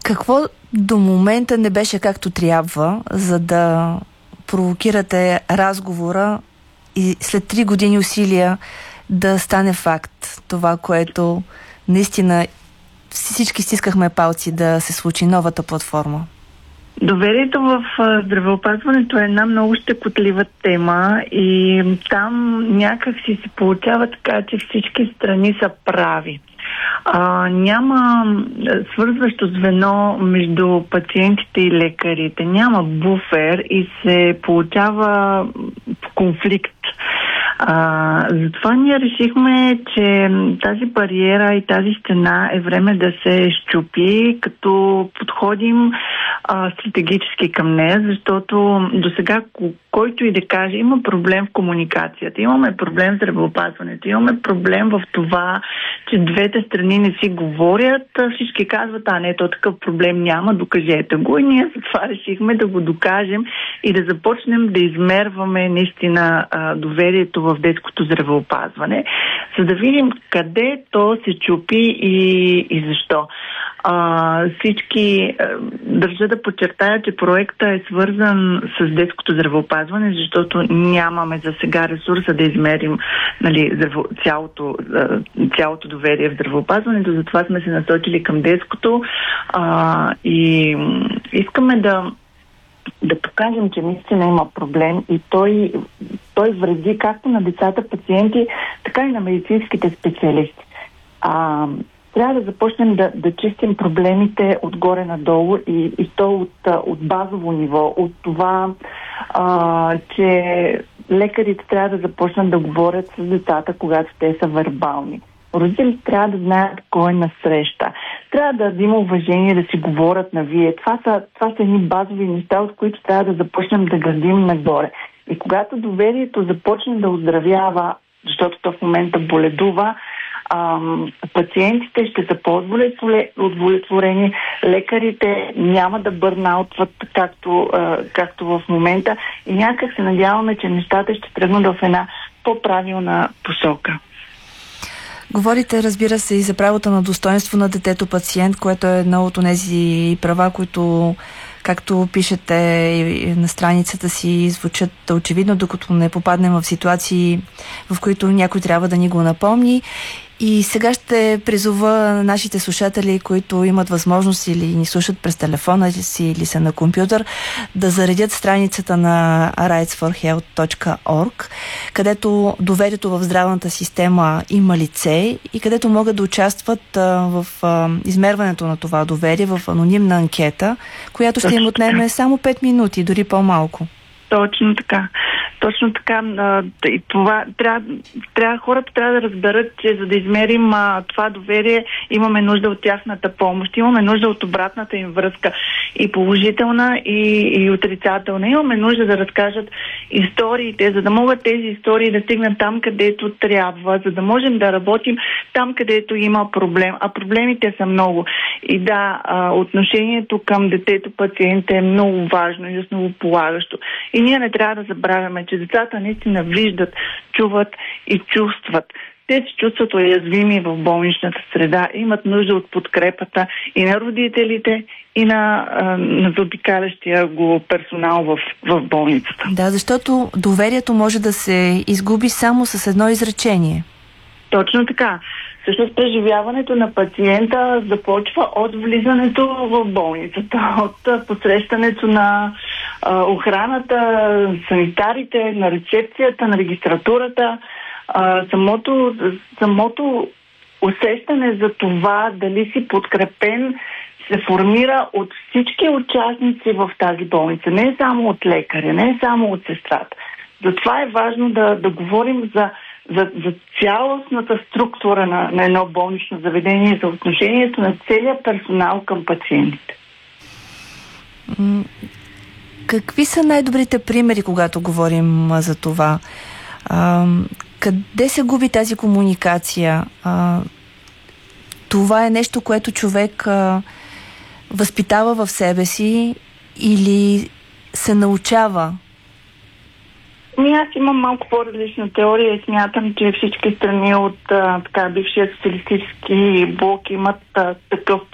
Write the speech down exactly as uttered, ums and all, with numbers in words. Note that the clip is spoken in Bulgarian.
Какво до момента не беше както трябва, за да провокирате разговора и след три години усилия да стане факт това, което наистина всички стискахме палци да се случи, новата платформа? Доверието в здравеопазването е една много щекотлива тема и там някак си се получава така, че всички страни са прави. А, няма свързващо звено между пациентите и лекарите. Няма буфер и се получава конфликт. А, затова ние решихме, че тази бариера и тази стена е време да се счупи, като подходим а, стратегически към нея, защото до сега който и да каже, има проблем в комуникацията, имаме проблем в здравеопазването, имаме проблем в това, че двете страни не си говорят, всички казват, а не, то такъв проблем няма, докажете го, и ние затова решихме да го докажем и да започнем да измерваме наистина а, доверието в детското здравеопазване, за да видим къде то се чупи и, и защо. А, всички а, държа да подчертая, че проектът е свързан с детското здравеопазване, защото нямаме за сега ресурса да измерим, нали, здраво, цялото, а, цялото доверие в здравеопазването, затова сме се насочили към детското а, и искаме да да покажем, че наистина има проблем и той, той вреди както на децата пациенти, така и на медицинските специалисти. А, трябва да започнем да, да чистим проблемите отгоре надолу и, и то от, от базово ниво, от това, а, че лекарите трябва да започнат да говорят с децата, когато те са вербални. Родителите трябва да знаят кой е насреща. Трябва да има уважение да си говорят на вие. Това са, това са едни базови неща, от които трябва да започнем да градим нагоре. И когато доверието започне да оздравява, защото то в момента боледува, ам, пациентите ще са по-удовлетворени, лекарите няма да бърнаутват както, а, както в момента и някак се надяваме, че нещата ще тръгнат в една по-правилна посока. Говорите, разбира се, и за правото на достоинство на детето пациент, което е едно от тези права, които, както пишете на страницата си, звучат очевидно, докато не попаднем в ситуации, в които някой трябва да ни го напомни. И сега ще призова нашите слушатели, които имат възможност или ни слушат през телефона си или са на компютър, да заредят страницата на rights for health точка org, където доверието в здравната система има лице и където могат да участват а, в а, измерването на това доверие в анонимна анкета, която ще им отнеме само пет минути, дори по-малко. Точно така. Точно така. И това трябва, трябва, хората трябва да разберат, че за да измерим а, това доверие, имаме нужда от тяхната помощ, имаме нужда от обратната им връзка, и положителна, и, и отрицателна. Имаме нужда да разкажат историите, за да могат тези истории да стигнат там, където трябва, за да можем да работим там, където има проблем. А проблемите са много. И да, а, отношението към детето пациент е много важно и основополагащо. И ние не трябва да забравяме, че децата наистина виждат, чуват и чувстват. Те се чувстват уязвими в болничната среда, имат нужда от подкрепата и на родителите, и на, на заобикалящия го персонал в, в болницата. Да, защото доверието може да се изгуби само с едно изречение. Точно така. Всъщност преживяването на пациента започва от влизането в болницата, от посрещането на а, охраната, санитарите, на рецепцията, на регистратурата. А, самото, самото усещане за това дали си подкрепен се формира от всички участници в тази болница. Не е само от лекаря, не е само от сестрата. Затова е важно да, да говорим за За, за цялостната структура на, на едно болнично заведение, за отношението на целия персонал към пациентите. Какви са най-добрите примери, когато говорим за това? А, къде се губи тази комуникация? А, това е нещо, което човек а, възпитава в себе си или се научава? Ми аз имам малко по-различна теория и смятам, че всички страни от а, така бившия социалистически блок имат а, такъв